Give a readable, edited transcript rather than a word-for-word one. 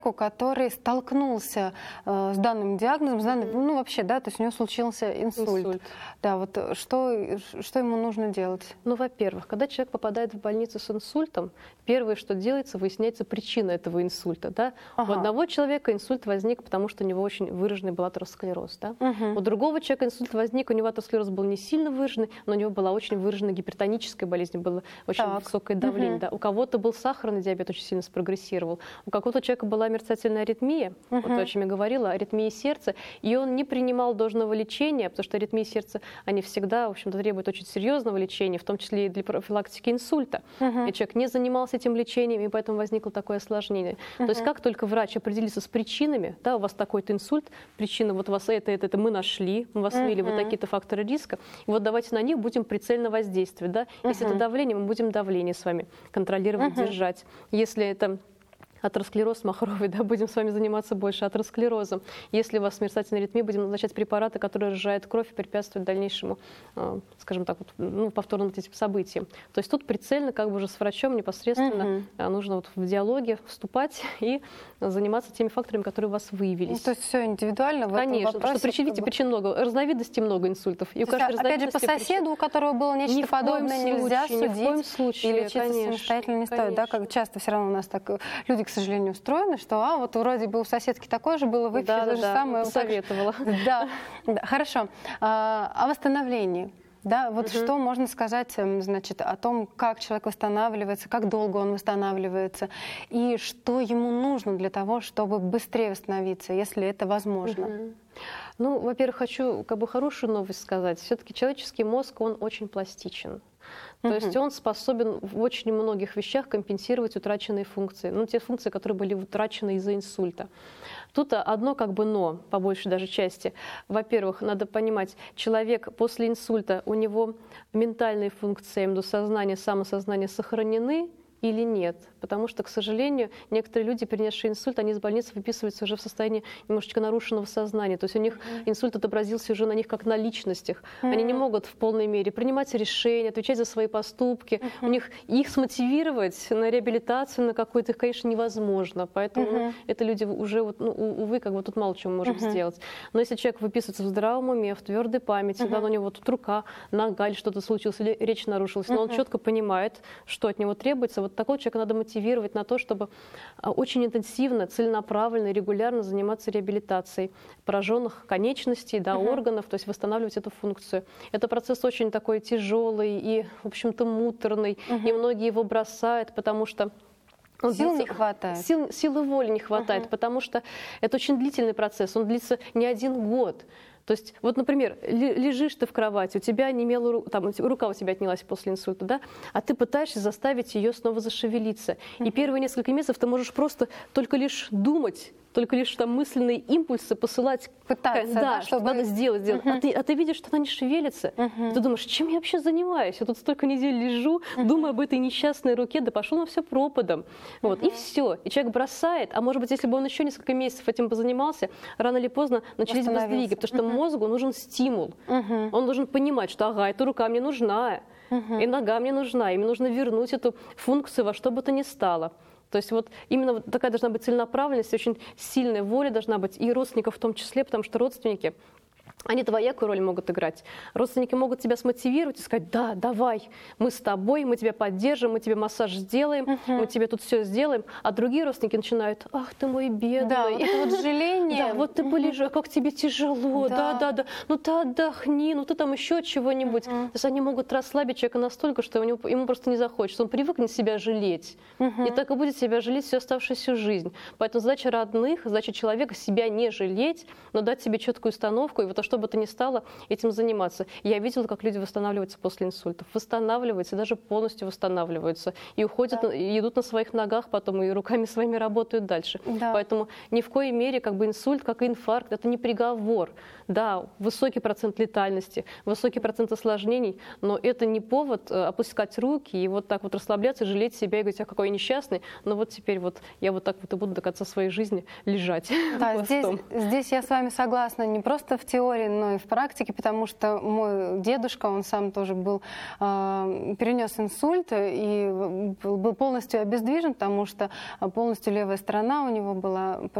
который столкнулся с данным диагнозом, с данным, ну вообще, да, то есть у него случился инсульт. Да, вот что ему нужно делать? Ну, во-первых, когда человек попадает в больницу с инсультом, первое, что делается, выясняется причина этого инсульта. Да? У одного человека инсульт возник, потому что у него очень выраженный был атеросклероз. Да? У другого человека инсульт возник, у него атеросклероз был не сильно выраженный, но у него была очень выраженная гипертоническая болезнь, было очень высокое давление. Да? У кого-то был сахарный диабет, очень сильно спрогрессировал. У какого-то человека была мерцательная аритмия, вот то, о чем я говорила, аритмия сердца, и он не принимал должного лечения, потому что аритмии сердца, они всегда, в общем-то, требуют очень серьезного лечения, в том числе и для профилактики инсульта. И человек не занимался этим лечением, и поэтому возникло такое осложнение. То есть как только врач определится с причинами, да, у вас такой-то инсульт, причина вот у вас это мы нашли, мы вас выявили вот такие-то факторы риска, и вот давайте на них будем прицельно воздействовать. Да? Если это давление, мы будем давление с вами контролировать, держать. Если это атеросклероз махровый, да, будем с вами заниматься больше атеросклерозом. Если у вас мерцательная аритмия, будем назначать препараты, которые разжижают кровь и препятствуют дальнейшему, скажем так, вот, ну, повторным этим событиям. То есть тут прицельно, как бы уже с врачом непосредственно нужно вот в диалоге вступать и заниматься теми факторами, которые у вас выявились. Ну, то есть все индивидуально в Конечно, этом вопросе, потому что видите, причин много, разновидностей много инсультов. И у каждой опять же, по соседу, у которого было нечто подобное, нельзя судить ни в коем случае, и лечиться самостоятельно не стоит. Да, как часто все равно у нас так люди, к сожалению, устроены, что вот вроде бы у соседки такое же было, выпили то же самое. Советовала. Да, хорошо. О восстановлении. Да, вот что можно сказать, значит, о том, как человек восстанавливается, как долго он восстанавливается, и что ему нужно для того, чтобы быстрее восстановиться, если это возможно. Ну, во-первых, хочу как бы хорошую новость сказать. Все-таки человеческий мозг, он очень пластичен. То есть он способен в очень многих вещах компенсировать утраченные функции. Ну, те функции, которые были утрачены из-за инсульта. Тут одно как бы но, по большей даже части. Во-первых, надо понимать, человек после инсульта, у него ментальные функции, сознание, самосознание сохранены или нет. Потому что, к сожалению, некоторые люди, перенесшие инсульт, они из больницы выписываются уже в состоянии немножечко нарушенного сознания. То есть у них инсульт отобразился уже на них как на личностях. Они не могут в полной мере принимать решения, отвечать за свои поступки. У них их смотивировать на реабилитацию, на какую-то, конечно, невозможно. Поэтому это люди уже, вот, ну, увы, как бы тут мало чего мы можем сделать. Но если человек выписывается в здравом уме, в твердой памяти, да, у него тут рука, нога или что-то случилось, или речь нарушилась, но он четко понимает, что от него требуется, вот такого человека надо мотивировать на то, чтобы очень интенсивно, целенаправленно, регулярно заниматься реабилитацией пораженных конечностей, да, органов, то есть восстанавливать эту функцию. Это процесс очень такой тяжелый и, в общем-то, муторный, и многие его бросают, потому что сил не хватает. Силы воли не хватает, потому что это очень длительный процесс, он длится не 1 год. То есть, вот, например, лежишь ты в кровати, у тебя онемела там, рука у тебя отнялась после инсульта, да, а ты пытаешься заставить ее снова зашевелиться. И первые несколько месяцев ты можешь просто только лишь думать, только лишь там мысленные импульсы посылать, пытаться, да, чтобы надо сделать. А ты видишь, что она не шевелится. Ты думаешь, чем я вообще занимаюсь? Я тут столько недель лежу, думаю об этой несчастной руке, да пошел на все пропадом. Вот, и все. И человек бросает, а может быть, если бы он еще несколько месяцев этим позанимался, рано или поздно начались бы сдвиги, потому что мозгу нужен стимул. Он должен понимать, что ага, эта рука мне нужна, и нога мне нужна, и мне нужно вернуть эту функцию во что бы то ни стало. То есть вот именно вот такая должна быть целенаправленность, очень сильная воля должна быть, и родственников в том числе, потому что родственники, они двоякую роль могут играть. Родственники могут тебя смотивировать и сказать: да, давай, мы с тобой, мы тебя поддержим, мы тебе массаж сделаем, мы тебе тут все сделаем. А другие родственники начинают: ах ты мой бедный. Да, вот это вот жаление. Да, вот ты полежи, как тебе тяжело, да. Ну ты отдохни, ну ты там еще чего-нибудь. То есть они могут расслабить человека настолько, что ему просто не захочется. Он привыкнет себя жалеть. И так и будет себя жалеть всю оставшуюся жизнь. Поэтому задача родных, задача человека — себя не жалеть, но дать себе четкую установку, и вот что бы то ни стало, этим заниматься. Я видела, как люди восстанавливаются после инсультов. Восстанавливаются, даже полностью восстанавливаются. И уходят, и идут на своих ногах потом, и руками своими работают дальше. Да. Поэтому ни в коей мере как бы инсульт, как и инфаркт, это не приговор. Да, высокий процент летальности, высокий процент осложнений, но это не повод опускать руки и вот так вот расслабляться, жалеть себя и говорить: а какой я несчастный, но вот теперь вот я вот так вот и буду до конца своей жизни лежать. Да, здесь я с вами согласна, не просто в теории, теории, но и в практике, потому что мой дедушка, он сам тоже был, перенес инсульт и был полностью обездвижен, потому что полностью левая сторона у него была